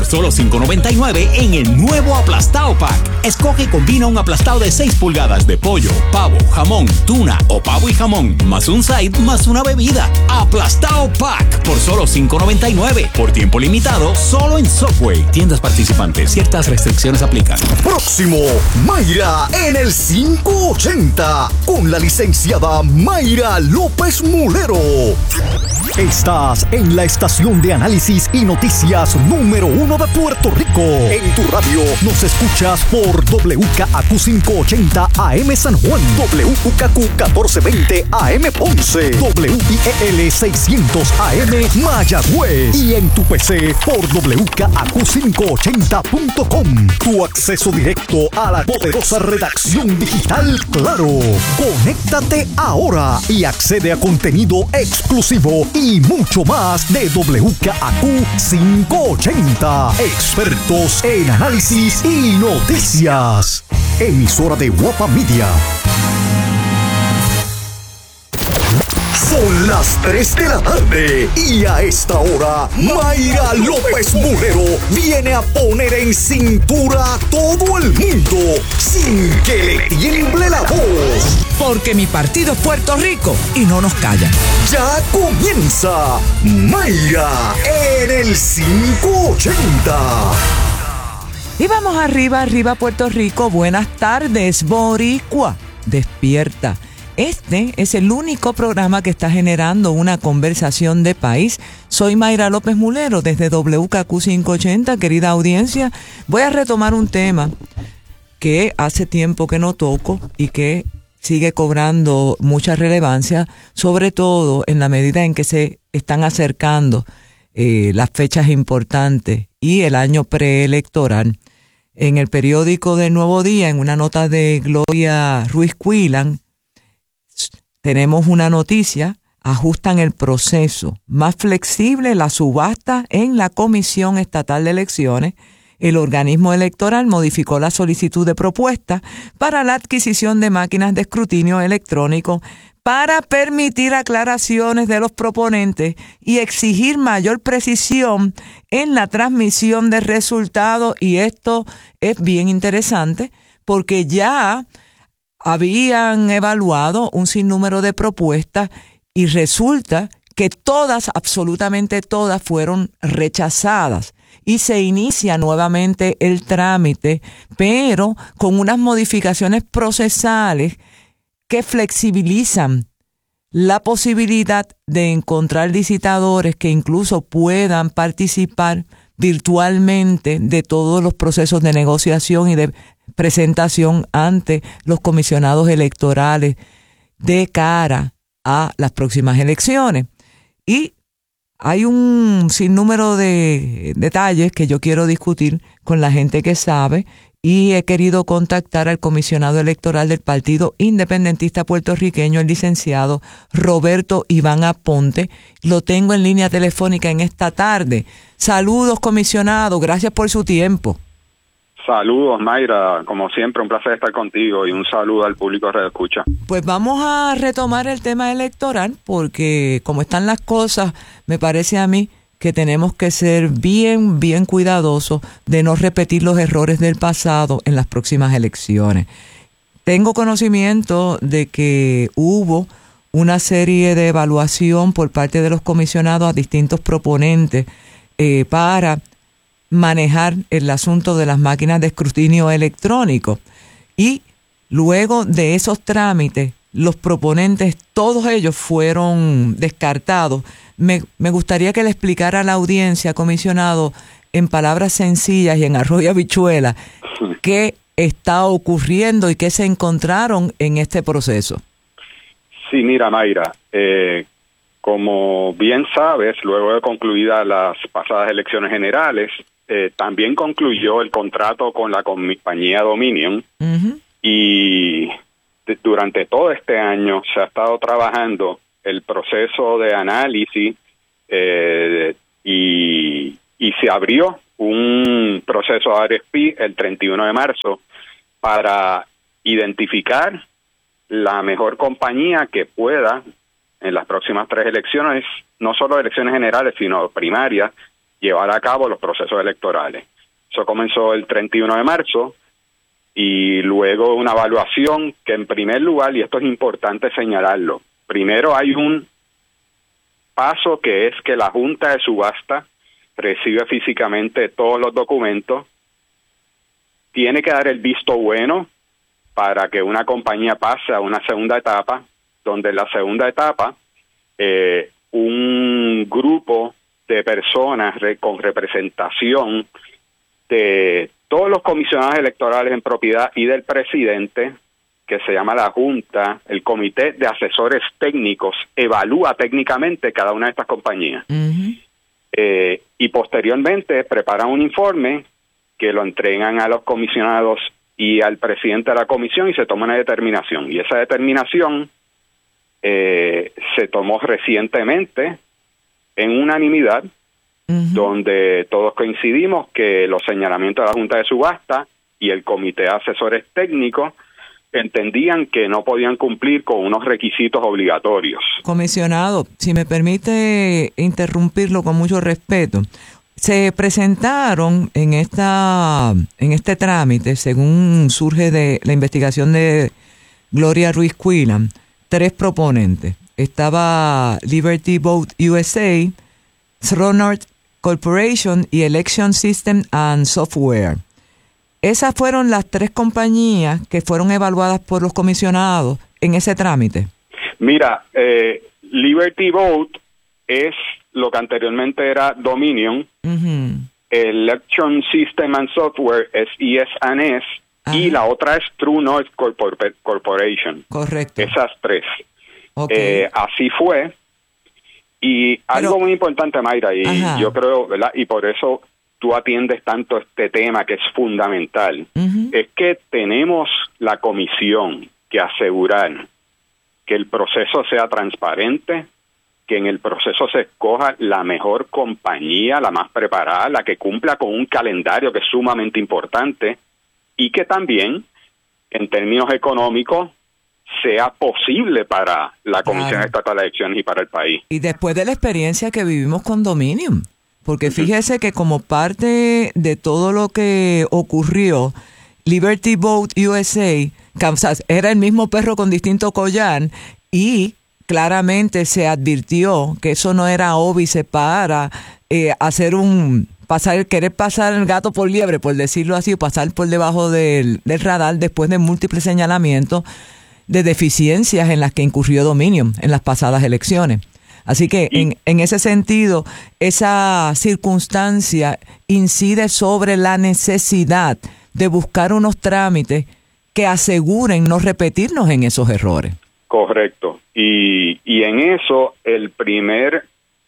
solo $5.99 en el nuevo Aplastado Pack. Escoge y combina un aplastado de 6 pulgadas de pollo, pavo, jamón, tuna o pavo y jamón, más un side, más una bebida. Aplastado Pack por solo $5.99. Por tiempo limitado, solo en Subway. Tiendas participantes. Ciertas restricciones aplican. Próximo, Mayra en el 580 con la licenciada Mayra López Mulero. Estás en la estación de análisis y noticias número 1 de Puerto Rico. En tu radio nos escuchas por WKAQ 580 AM San Juan, WKQ 1420 AM Ponce, WIEL 600 AM Mayagüez y en tu PC por WKAQ580.com. Tu acceso directo a la poderosa redacción digital Claro. Conéctate ahora y accede a contenido exclusivo y mucho más de WKAQ 580. Expertos en análisis y noticias. Emisora de Guapa Media. Son las 3 de la tarde y a esta hora Mayra López Mulero viene a poner en cintura a todo el mundo sin que le tiemble la voz. Porque mi partido es Puerto Rico y no nos callan. Ya comienza Mayra en el 580. Y vamos arriba, Puerto Rico. Buenas tardes, Boricua. Despierta. Este es el único programa que está generando una conversación de país. Soy Mayra López Mulero desde WKQ 580, querida audiencia. Voy a retomar un tema que hace tiempo que no toco y que sigue cobrando mucha relevancia, sobre todo en la medida en que se están acercando las fechas importantes y el año preelectoral. En el periódico del Nuevo Día, en una nota de Gloria Ruiz Cuilan, tenemos una noticia: ajustan el proceso, más flexible la subasta en la Comisión Estatal de Elecciones. El organismo electoral modificó la solicitud de propuesta para la adquisición de máquinas de escrutinio electrónico para permitir aclaraciones de los proponentes y exigir mayor precisión en la transmisión de resultados. Y esto es bien interesante porque ya habían evaluado un sinnúmero de propuestas y resulta que todas, absolutamente todas, fueron rechazadas. Y se inicia nuevamente el trámite, pero con unas modificaciones procesales que flexibilizan la posibilidad de encontrar licitadores que incluso puedan participar virtualmente de todos los procesos de negociación y de presentación ante los comisionados electorales de cara a las próximas elecciones. Y hay un sinnúmero de detalles que yo quiero discutir con la gente que sabe y he querido contactar al comisionado electoral del Partido Independentista Puertorriqueño, el licenciado Roberto Iván Aponte. Lo tengo en línea telefónica en esta tarde. Saludos, comisionado. Gracias por su tiempo. Saludos, Mayra. Como siempre, un placer estar contigo y un saludo al público Radio Escucha. Pues vamos a retomar el tema electoral porque como están las cosas, me parece a mí que tenemos que ser bien cuidadosos de no repetir los errores del pasado en las próximas elecciones. Tengo conocimiento de que hubo una serie de evaluación por parte de los comisionados a distintos proponentes para manejar el asunto de las máquinas de escrutinio electrónico. Y luego de esos trámites, los proponentes, todos ellos fueron descartados. Me gustaría que le explicara a la audiencia, comisionado, en palabras sencillas y en arroz y habichuela, qué está ocurriendo y qué se encontraron en este proceso. Sí, mira, Mayra, como bien sabes, luego de concluidas las pasadas elecciones generales, también concluyó el contrato con la compañía Dominion. Uh-huh. Y durante todo este año se ha estado trabajando el proceso de análisis y se abrió un proceso de RFP el 31 de marzo para identificar la mejor compañía que pueda en las próximas 3 elecciones, no solo elecciones generales, sino primarias, llevar a cabo los procesos electorales. Eso comenzó el 31 de marzo y luego una evaluación que en primer lugar, y esto es importante señalarlo, primero hay un paso que es que la Junta de Subasta recibe físicamente todos los documentos, tiene que dar el visto bueno para que una compañía pase a una segunda etapa, donde en la segunda etapa un grupo de personas con representación de todos los comisionados electorales en propiedad y del presidente, que se llama la Junta, el Comité de Asesores Técnicos, evalúa técnicamente cada una de estas compañías. Uh-huh. Y posteriormente preparan un informe que lo entregan a los comisionados y al presidente de la comisión y se toma una determinación. Y esa determinación se tomó recientemente en unanimidad, uh-huh, donde todos coincidimos que los señalamientos de la Junta de Subasta y el Comité de Asesores Técnicos entendían que no podían cumplir con unos requisitos obligatorios. Comisionado, si me permite interrumpirlo con mucho respeto, se presentaron en este trámite, según surge de la investigación de Gloria Ruiz Quillan, 3 proponentes. Estaba Liberty Vote USA, Stronach Corporation y Election System and Software. Esas fueron las 3 compañías que fueron evaluadas por los comisionados en ese trámite. Mira, Liberty Vote es lo que anteriormente era Dominion, uh-huh, Election System and Software es ES&S, y la otra es True North Corporation. Correcto. Esas 3. Okay. Así fue. Y algo muy importante, Mayra, y ajá, yo creo, ¿verdad? Y por eso tú atiendes tanto este tema que es fundamental, uh-huh, es que tenemos la comisión que asegurar que el proceso sea transparente, que en el proceso se escoja la mejor compañía, la más preparada, la que cumpla con un calendario que es sumamente importante y que también, en términos económicos, sea posible para la Comisión Estatal de Elecciones y para el país. Y después de la experiencia que vivimos con Dominion, porque fíjese que como parte de todo lo que ocurrió, Liberty Vote USA, Kansas, era el mismo perro con distinto collar y claramente se advirtió que eso no era óbice para querer pasar el gato por liebre, por decirlo así, o pasar por debajo del radar después de múltiples señalamientos de deficiencias en las que incurrió Dominion en las pasadas elecciones. Así que en ese sentido, esa circunstancia incide sobre la necesidad de buscar unos trámites que aseguren no repetirnos en esos errores. Correcto. Y en eso el primer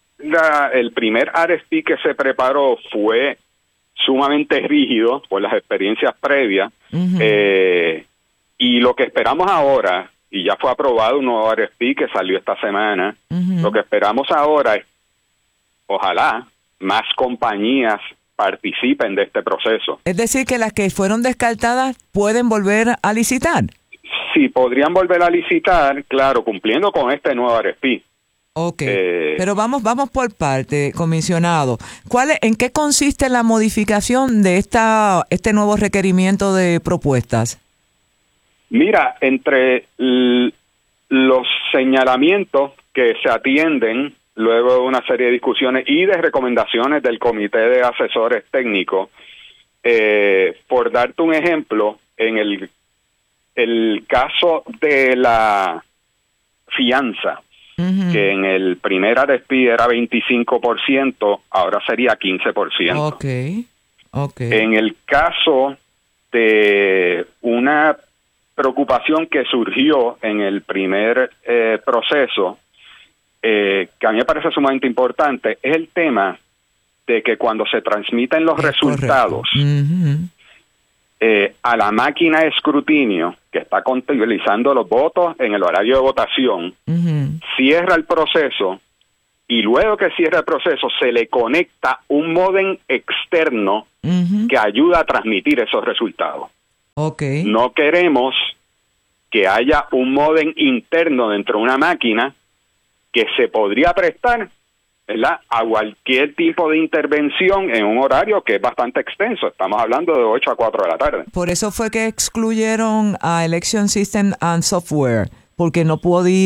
RFP que se preparó fue sumamente rígido por las experiencias previas, uh-huh, y lo que esperamos ahora, y ya fue aprobado un nuevo RFP que salió esta semana, uh-huh, lo que esperamos ahora es, ojalá, más compañías participen de este proceso. Es decir, que las que fueron descartadas pueden volver a licitar. Sí, podrían volver a licitar, claro, cumpliendo con este nuevo RFP. Ok, pero vamos por parte, comisionado. ¿En qué consiste la modificación de este nuevo requerimiento de propuestas? Mira, entre los señalamientos que se atienden luego de una serie de discusiones y de recomendaciones del Comité de Asesores Técnicos, por darte un ejemplo, en el caso de la fianza, uh-huh, que en el primer RFP era 25%, ahora sería 15%. Okay. En el caso de una preocupación que surgió en el primer proceso, que a mí me parece sumamente importante, es el tema de que cuando se transmiten los resultados, uh-huh, a la máquina de escrutinio que está contabilizando los votos en el horario de votación, uh-huh, cierra el proceso y luego que cierra el proceso se le conecta un módem externo, uh-huh, que ayuda a transmitir esos resultados. Okay. No queremos que haya un módem interno dentro de una máquina que se podría prestar ¿verdad?, a cualquier tipo de intervención en un horario que es bastante extenso. Estamos hablando de 8 a 4 de la tarde. Por eso fue que excluyeron a Election System and Software, porque no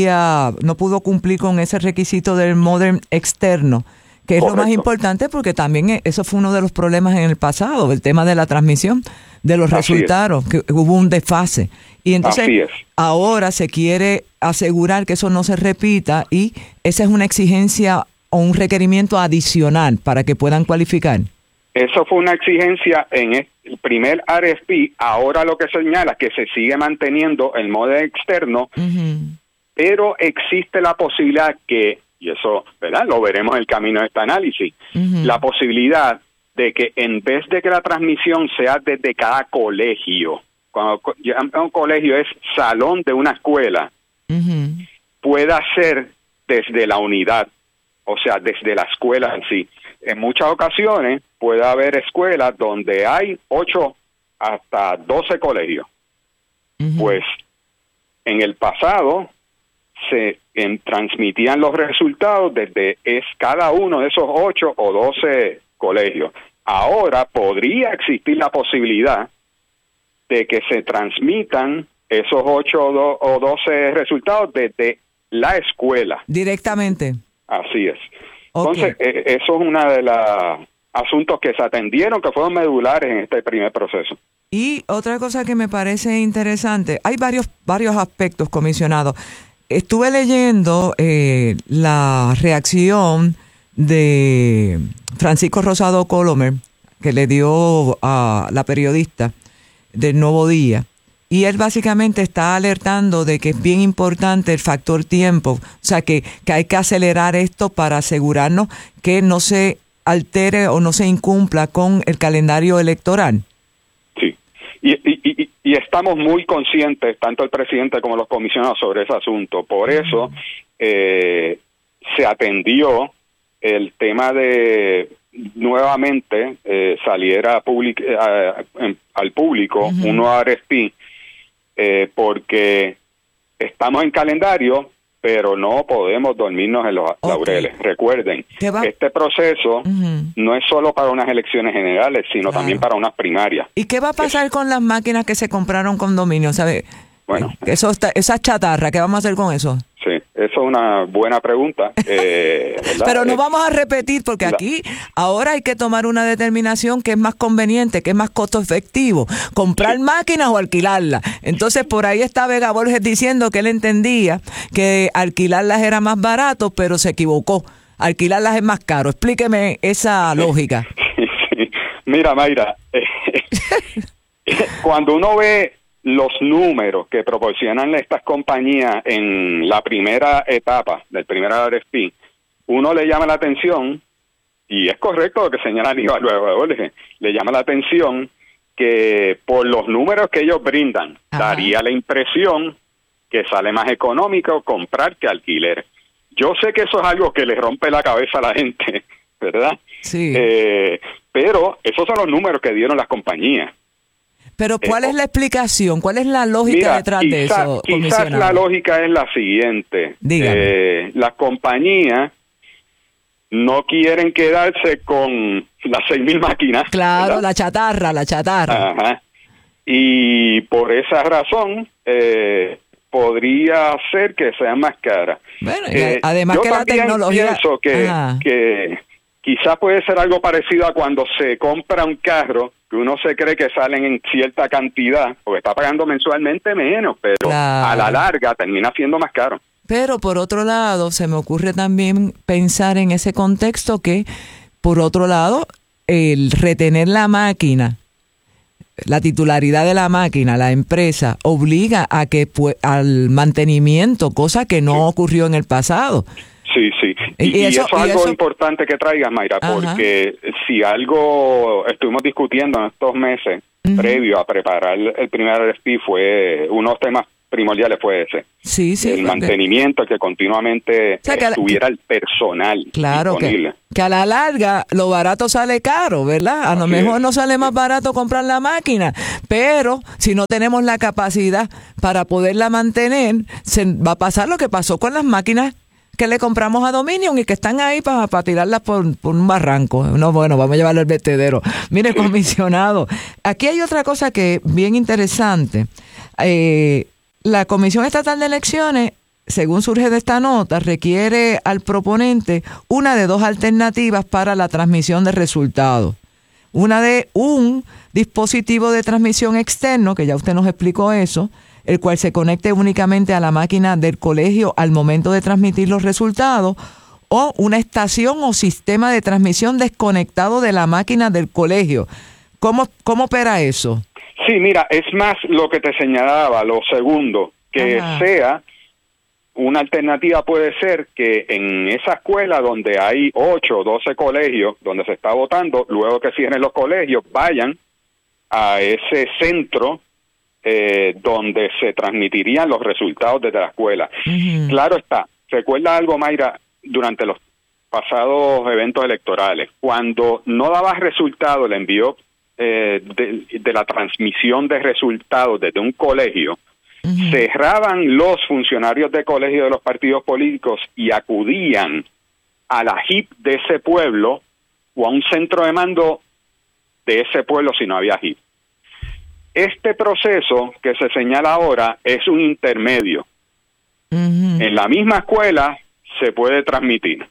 pudo cumplir con ese requisito del modem externo, que es Correcto. lo más importante, porque también eso fue uno de los problemas en el pasado, el tema de la transmisión de los Así resultados, que hubo un desfase. Y entonces Así es. ahora se quiere asegurar que eso no se repita, y esa es una exigencia o un requerimiento adicional para que puedan cualificar. Eso fue una exigencia en el primer RFP. Ahora lo que señala es que se sigue manteniendo el modem externo, pero existe la posibilidad que, y eso, ¿verdad?, lo veremos en el camino de este análisis, la posibilidad de que en vez de que la transmisión sea desde cada colegio, cuando un colegio es salón de una escuela, pueda ser desde la unidad, o sea, desde la escuela en sí. En muchas ocasiones puede haber escuelas donde hay 8 hasta 12 colegios. Pues en el pasado se transmitían los resultados desde cada uno de esos 8 o 12 colegios. Ahora podría existir la posibilidad de que se transmitan esos 8 o 12 resultados desde la escuela. Directamente. Así es. Okay. Entonces, eso es uno de los asuntos que se atendieron, que fueron medulares en este primer proceso. Y otra cosa que me parece interesante, hay varios aspectos, comisionado. Estuve leyendo la reacción de Francisco Rosado Colomer, que le dio a la periodista del Nuevo Día, y él básicamente está alertando de que es bien importante el factor tiempo, o sea que hay que acelerar esto para asegurarnos que no se altere o no se incumpla con el calendario electoral. Sí, y estamos muy conscientes, tanto el presidente como los comisionados, sobre ese asunto. Por eso se atendió el tema de nuevamente saliera al público un nuevo RFP, porque estamos en calendario, pero no podemos dormirnos en los laureles. Recuerden, este proceso no es solo para unas elecciones generales, sino también para unas primarias. ¿Y qué va a pasar con las máquinas que se compraron con dominio? ¿Sabe? Bueno, esa chatarra, ¿qué vamos a hacer con eso? Sí, eso es una buena pregunta. Pero no vamos a repetir, porque aquí ahora hay que tomar una determinación que es más conveniente, que es más costo efectivo, comprar máquinas o alquilarlas. Entonces por ahí está Vega Borges diciendo que él entendía que alquilarlas era más barato, pero se equivocó. Alquilarlas es más caro. Explíqueme esa lógica. Sí. Mira, Mayra, cuando uno ve los números que proporcionan estas compañías en la primera etapa del primer RFP, uno le llama la atención, y es correcto lo que señala Aníbal Borges, le llama la atención que por los números que ellos brindan, daría la impresión que sale más económico comprar que alquiler. Yo sé que eso es algo que le rompe la cabeza a la gente, ¿verdad? Sí. Pero esos son los números que dieron las compañías. Pero ¿cuál es la explicación? ¿Cuál es la lógica detrás de eso, quizás la lógica es la siguiente. Las compañías no quieren quedarse con las 6,000 máquinas. Claro, ¿verdad? la chatarra. Ajá. Y por esa razón podría ser que sea más cara. Bueno, además que la tecnología... Yo pienso que quizás puede ser algo parecido a cuando se compra un carro, que uno se cree que salen en cierta cantidad, porque está pagando mensualmente menos, pero a la larga termina siendo más caro. Pero por otro lado, se me ocurre también pensar en ese contexto que, por otro lado, el retener la máquina, la titularidad de la máquina, la empresa, obliga a que al mantenimiento, cosa que no ocurrió en el pasado. Sí, sí. Y eso es algo importante que traigas, Mayra, porque si algo estuvimos discutiendo en estos meses previo a preparar el primer RFP, fue unos temas primordiales fue ese. Sí, sí. El mantenimiento, que continuamente estuviera el personal disponible. Que a la larga lo barato sale caro, ¿verdad? A lo mejor no sale más barato comprar la máquina, pero si no tenemos la capacidad para poderla mantener, se va a pasar lo que pasó con las máquinas que le compramos a Dominion y que están ahí para tirarlas por un barranco. No, bueno, vamos a llevarlo al vertedero. Mire, comisionado, aquí hay otra cosa que bien interesante. La Comisión Estatal de Elecciones, según surge de esta nota, requiere al proponente una de dos alternativas para la transmisión de resultados. Una de un dispositivo de transmisión externo, que ya usted nos explicó eso, el cual se conecte únicamente a la máquina del colegio al momento de transmitir los resultados, o una estación o sistema de transmisión desconectado de la máquina del colegio. ¿Cómo opera eso? Sí, mira, es más lo que te señalaba, lo segundo, que sea una alternativa puede ser que en esa escuela donde hay 8 o 12 colegios donde se está votando, luego que cierren los colegios, vayan a ese centro donde se transmitirían los resultados desde la escuela. Uh-huh. Claro está, recuerda algo, Mayra, durante los pasados eventos electorales, cuando no daba resultado el envío de la transmisión de resultados desde un colegio, uh-huh, cerraban los funcionarios de colegio de los partidos políticos y acudían a la JIP de ese pueblo o a un centro de mando de ese pueblo si no había JIP. Este proceso que se señala ahora es un intermedio. Uh-huh. En la misma escuela se puede transmitir.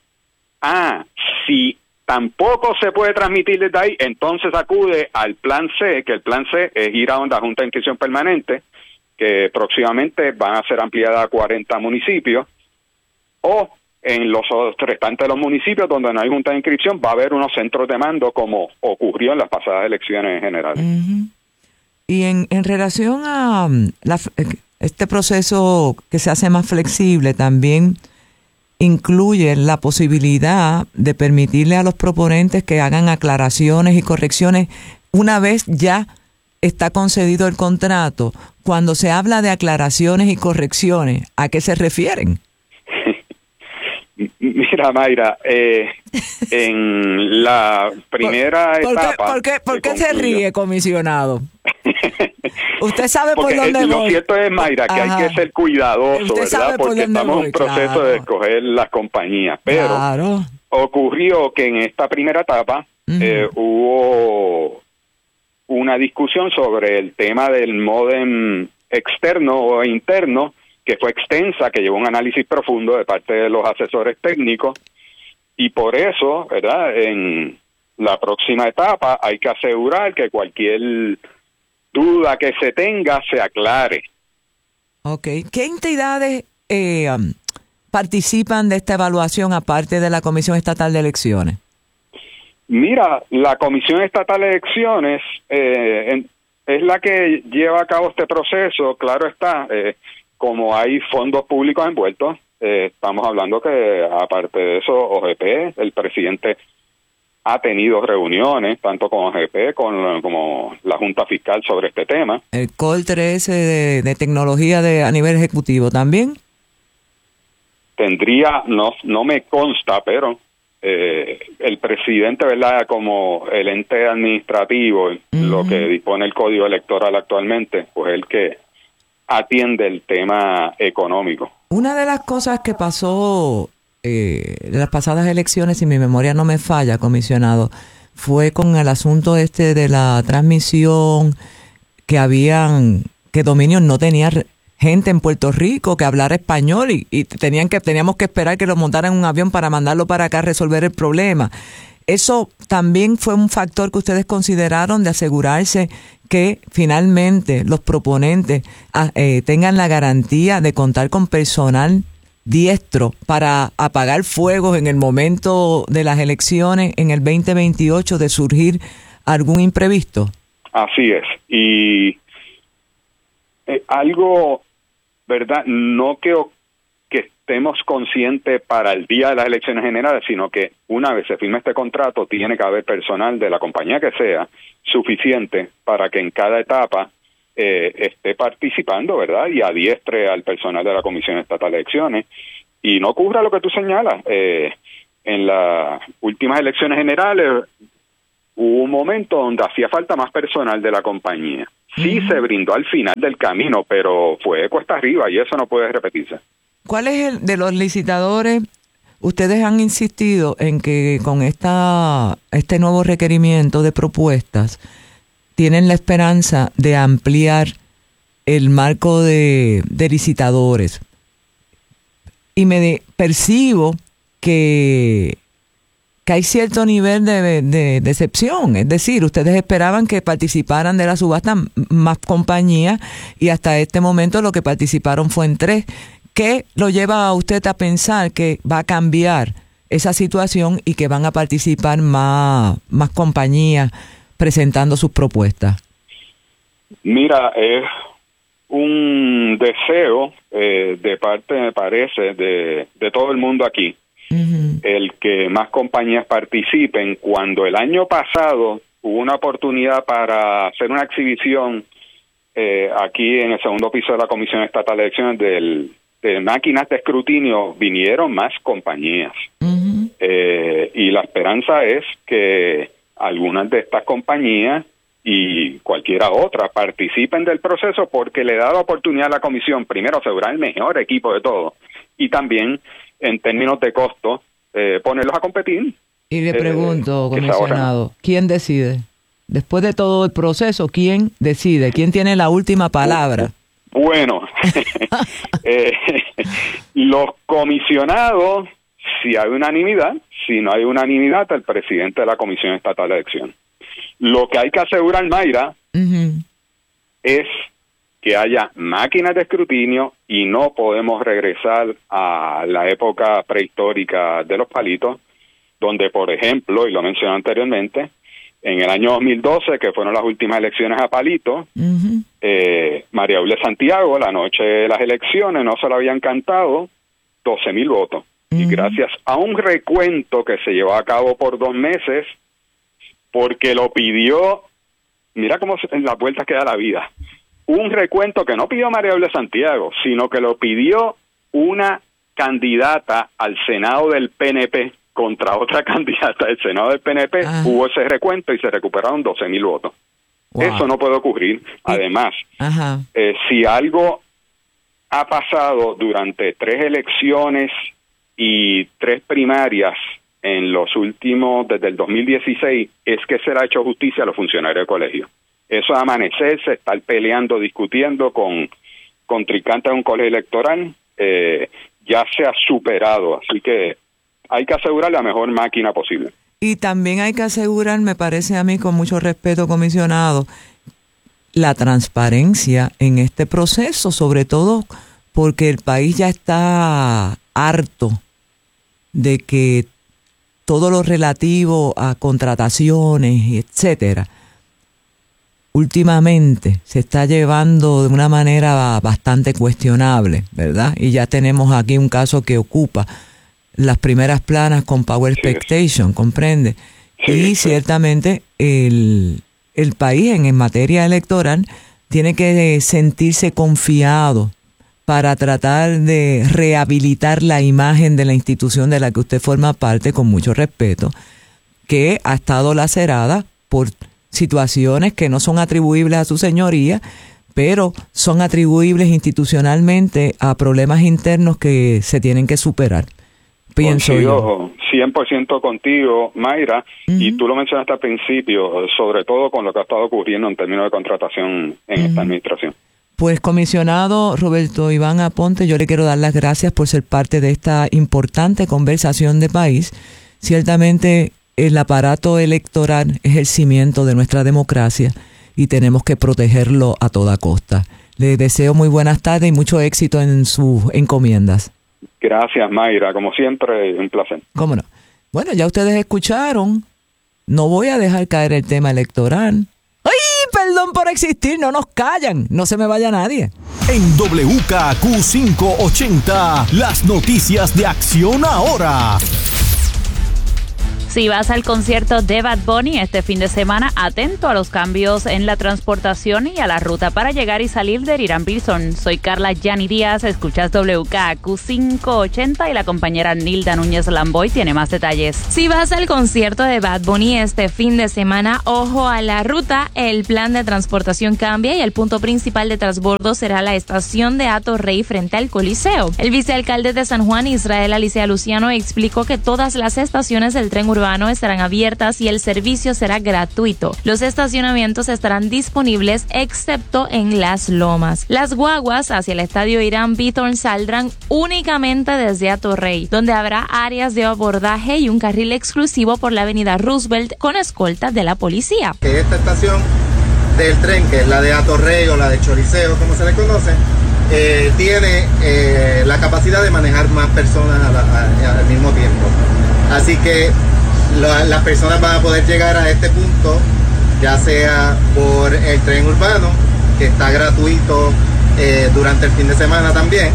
Si tampoco se puede transmitir desde ahí, entonces acude al plan C, que el plan C es ir a la Junta de Inscripción Permanente, que próximamente van a ser ampliadas a 40 municipios, o en los restantes de los municipios donde no hay Junta de Inscripción va a haber unos centros de mando como ocurrió en las pasadas elecciones generales. Uh-huh. Y en relación a este proceso que se hace más flexible, también incluye la posibilidad de permitirle a los proponentes que hagan aclaraciones y correcciones una vez ya está concedido el contrato. Cuando se habla de aclaraciones y correcciones, ¿a qué se refieren? Mira, Mayra, en la primera etapa... ¿Por qué se ríe, comisionado? Usted sabe por dónde voy. Lo cierto es, Mayra, que hay que ser cuidadoso, ¿verdad? Porque estamos en un proceso de escoger las compañías. Pero ocurrió que en esta primera etapa uh-huh, hubo una discusión sobre el tema del módem externo o interno, que fue extensa, que llevó un análisis profundo de parte de los asesores técnicos, y por eso, ¿verdad?, en la próxima etapa hay que asegurar que cualquier duda que se tenga se aclare. Ok. ¿Qué entidades participan de esta evaluación aparte de la Comisión Estatal de Elecciones? Mira, la Comisión Estatal de Elecciones es la que lleva a cabo este proceso. Claro está, como hay fondos públicos envueltos, estamos hablando que aparte de eso, OGP, el presidente ha tenido reuniones tanto con OGP como la Junta Fiscal sobre este tema. ¿El COL 13 de tecnología a nivel ejecutivo también? Tendría, no me consta, pero el presidente, ¿verdad?, como el ente administrativo, uh-huh, lo que dispone el Código Electoral actualmente, pues el que atiende el tema económico. Una de las cosas que pasó en las pasadas elecciones, si mi memoria no me falla, comisionado, fue con el asunto de la transmisión, que Dominion no tenía gente en Puerto Rico que hablara español y teníamos que esperar que lo montaran en un avión para mandarlo para acá a resolver el problema. ¿Eso también fue un factor que ustedes consideraron de asegurarse que finalmente los proponentes tengan la garantía de contar con personal diestro para apagar fuegos en el momento de las elecciones en el 2028 de surgir algún imprevisto? Así es. Y algo, ¿verdad? No que estemos conscientes para el día de las elecciones generales, sino que una vez se firme este contrato tiene que haber personal de la compañía que sea suficiente para que en cada etapa esté participando, ¿verdad? Y adiestre al personal de la Comisión Estatal de Elecciones y no ocurra lo que tú señalas. En las últimas elecciones generales hubo un momento donde hacía falta más personal de la compañía. Sí, se brindó al final del camino, pero fue cuesta arriba y eso no puede repetirse. ¿Cuál es de los licitadores? Ustedes han insistido en que con este nuevo requerimiento de propuestas tienen la esperanza de ampliar el marco de licitadores. Y percibo que hay cierto nivel de decepción. Es decir, ustedes esperaban que participaran de la subasta más compañías y hasta este momento lo que participaron fue en 3. ¿Qué lo lleva a usted a pensar que va a cambiar esa situación y que van a participar más compañías presentando sus propuestas? Mira, es un deseo de parte, me parece, de todo el mundo aquí, el que más compañías participen. Cuando el año pasado hubo una oportunidad para hacer una exhibición aquí en el segundo piso de la Comisión Estatal de Elecciones de máquinas de escrutinio, vinieron más compañías. Y la esperanza es que algunas de estas compañías y cualquiera otra participen del proceso, porque le da la oportunidad a la comisión, primero, asegurar el mejor equipo de todo, y también, en términos de costo, ponerlos a competir. Y le pregunto, comisionado, ¿quién decide? Después de todo el proceso, ¿quién decide? ¿Quién tiene la última palabra? Bueno, los comisionados, si hay unanimidad; si no hay unanimidad, el presidente de la Comisión Estatal de Elecciones. Lo que hay que asegurar, Mayra, es que haya máquinas de escrutinio, y no podemos regresar a la época prehistórica de los palitos, donde, por ejemplo, y lo mencioné anteriormente, en el año 2012, que fueron las últimas elecciones a palito, María Eule Santiago, la noche de las elecciones, no se le habían cantado 12,000 votos. Y gracias a un recuento que se llevó a cabo por 2 meses, porque lo pidió, mira cómo en las vueltas que da la vida, un recuento que no pidió María Eule Santiago, sino que lo pidió una candidata al Senado del PNP contra otra candidata del Senado del PNP. Hubo ese recuento y se recuperaron 12,000 votos. Wow. Eso no puede ocurrir. Además, si algo ha pasado durante 3 elecciones y 3 primarias en los últimos, desde el 2016, es que se le ha hecho justicia a los funcionarios de colegio. Eso de amanecerse, estar peleando, discutiendo con contrincantes de un colegio electoral, ya se ha superado. Así que hay que asegurar la mejor máquina posible. Y también hay que asegurar, me parece a mí, con mucho respeto, comisionado, la transparencia en este proceso, sobre todo porque el país ya está harto de que todo lo relativo a contrataciones, etcétera, últimamente se está llevando de una manera bastante cuestionable, ¿verdad? Y ya tenemos aquí un caso que ocupa las primeras planas con Power Expectation, ¿comprende? Y ciertamente el país en materia electoral tiene que sentirse confiado para tratar de rehabilitar la imagen de la institución de la que usted forma parte, con mucho respeto, que ha estado lacerada por situaciones que no son atribuibles a su señoría, pero son atribuibles institucionalmente a problemas internos que se tienen que superar. Pienso yo. 100% contigo, Mayra, y tú lo mencionaste al principio, sobre todo con lo que ha estado ocurriendo en términos de contratación en esta administración. Pues, comisionado Roberto Iván Aponte, yo le quiero dar las gracias por ser parte de esta importante conversación de país. Ciertamente el aparato electoral es el cimiento de nuestra democracia y tenemos que protegerlo a toda costa. Le deseo muy buenas tardes y mucho éxito en sus encomiendas. Gracias, Mayra. Como siempre, un placer. ¿Cómo no? Bueno, ya ustedes escucharon. No voy a dejar caer el tema electoral. ¡Ay, perdón por existir! No nos callan. No se me vaya nadie. En WKQ 580, las noticias de Acción Ahora. Si vas al concierto de Bad Bunny este fin de semana, atento a los cambios en la transportación y a la ruta para llegar y salir de Irán Bison. Soy Carla Yani Díaz, escuchas WKQ 580 y la compañera Nilda Núñez Lamboy tiene más detalles. Si vas al concierto de Bad Bunny este fin de semana, ojo a la ruta, el plan de transportación cambia y el punto principal de transbordo será la estación de Atorrey frente al Coliseo. El vicealcalde de San Juan, Israel Alicia Luciano, explicó que todas las estaciones del tren urbano estarán abiertas y el servicio será gratuito. Los estacionamientos estarán disponibles excepto en Las Lomas. Las guaguas hacia el estadio Irán Bithorn saldrán únicamente desde Atorrey, donde habrá áreas de abordaje y un carril exclusivo por la avenida Roosevelt con escolta de la policía. Esta estación del tren, que es la de Atorrey o la de Choliseo, como se le conoce, tiene la capacidad de manejar más personas al mismo tiempo. Así que las personas van a poder llegar a este punto, ya sea por el tren urbano, que está gratuito durante el fin de semana también,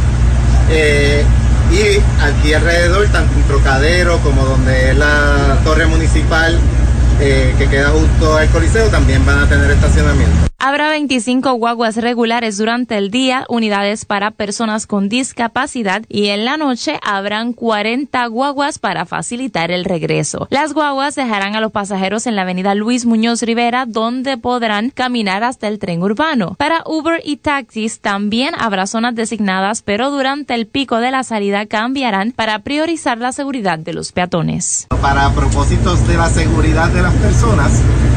y aquí alrededor, tanto en Trocadero como donde es la torre municipal, que queda justo al Coliseo, también van a tener estacionamiento. Habrá 25 guaguas regulares durante el día, unidades para personas con discapacidad, y en la noche habrán 40 guaguas para facilitar el regreso. Las guaguas dejarán a los pasajeros en la avenida Luis Muñoz Rivera, donde podrán caminar hasta el tren urbano. Para Uber y taxis también habrá zonas designadas, pero durante el pico de la salida cambiarán para priorizar la seguridad de los peatones. Para propósitos de la seguridad de las personas,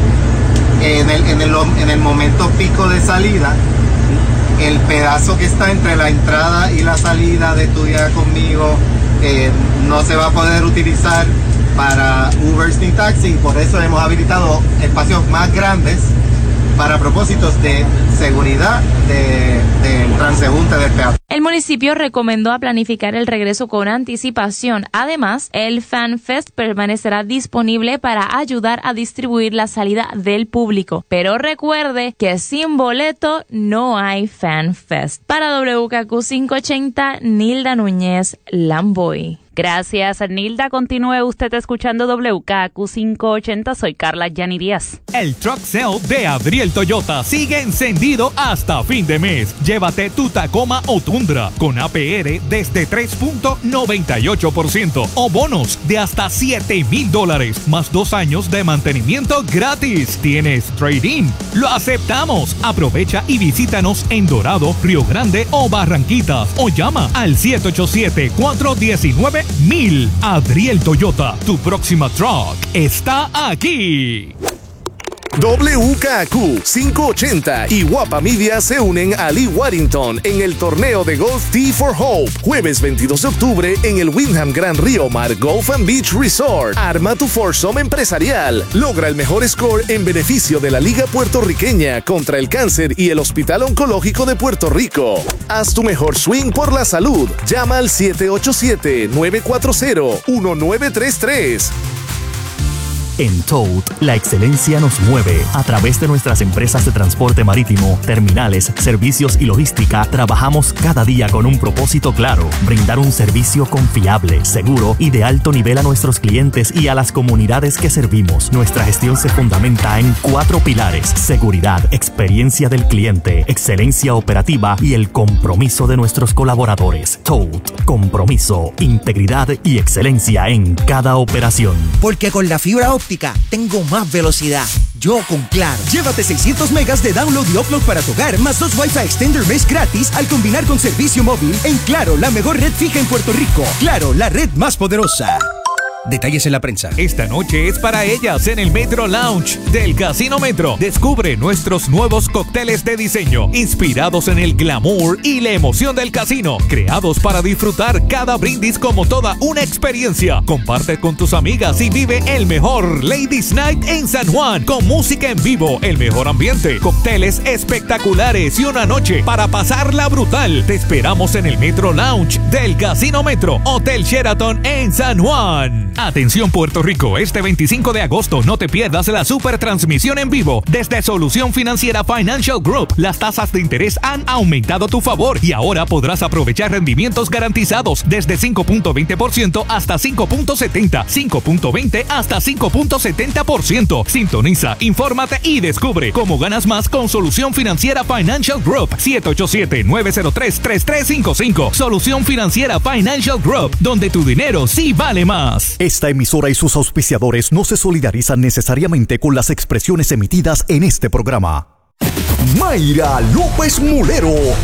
en el momento pico de salida, el pedazo que está entre la entrada y la salida de Tu Día Conmigo no se va a poder utilizar para Ubers ni taxi, por eso hemos habilitado espacios más grandes para propósitos de seguridad del transeúnte del peatón. El municipio recomendó a planificar el regreso con anticipación. Además, el Fan Fest permanecerá disponible para ayudar a distribuir la salida del público. Pero recuerde que sin boleto no hay Fan Fest. Para WKQ 580, Nilda Núñez Lamboy. Gracias, Nilda. Continúe usted escuchando WKQ 580. Soy Carla Yani Díaz. El Truck Sale de Adriel Toyota sigue encendido hasta fin de mes. Llévate tu Tacoma o Tundra con APR desde 3.98% o bonos de hasta $7,000 más 2 años de mantenimiento gratis. ¿Tienes trade-in? Lo aceptamos. Aprovecha y visítanos en Dorado, Río Grande o Barranquitas o llama al 787-419-1000. Adriel Toyota, tu próxima truck está aquí. WKQ 580 y Guapa Media se unen a Lee Warrington en el torneo de golf Tee for Hope. Jueves 22 de octubre en el Windham Grand Rio Mar Golf and Beach Resort. Arma tu foursome empresarial. Logra el mejor score en beneficio de la Liga Puertorriqueña contra el Cáncer y el Hospital Oncológico de Puerto Rico. Haz tu mejor swing por la salud. Llama al 787-940-1933. En Toad, la excelencia nos mueve. A través de nuestras empresas de transporte marítimo, terminales, servicios y logística, trabajamos cada día con un propósito claro: brindar un servicio confiable, seguro y de alto nivel a nuestros clientes y a las comunidades que servimos. Nuestra gestión se fundamenta en 4 pilares: seguridad, experiencia del cliente, excelencia operativa y el compromiso de nuestros colaboradores. Toad, compromiso, integridad y excelencia en cada operación. Porque con la fibra óptica tengo más velocidad. Yo con Claro. Llévate 600 megas de download y upload para tu hogar, más 2 Wi-Fi Extender Mesh gratis al combinar con servicio móvil en Claro, la mejor red fija en Puerto Rico. Claro, la red más poderosa. Detalles en la prensa. Esta noche es para ellas en el Metro Lounge del Casino Metro. Descubre nuestros nuevos cócteles de diseño, inspirados en el glamour y la emoción del casino, creados para disfrutar cada brindis como toda una experiencia. Comparte con tus amigas y vive el mejor Ladies Night en San Juan, con música en vivo, el mejor ambiente, cócteles espectaculares y una noche para pasarla brutal. Te esperamos en el Metro Lounge del Casino Metro, Hotel Sheraton en San Juan. Atención Puerto Rico, este 25 de agosto no te pierdas la super transmisión en vivo desde Solución Financiera Financial Group. Las tasas de interés han aumentado a tu favor y ahora podrás aprovechar rendimientos garantizados desde 5.20% hasta 5.70, 5.20 hasta 5.70%. Sintoniza, infórmate y descubre cómo ganas más con Solución Financiera Financial Group. 787-903-3355. Solución Financiera Financial Group, donde tu dinero sí vale más. Esta emisora y sus auspiciadores no se solidarizan necesariamente con las expresiones emitidas en este programa. Mayra López Mulero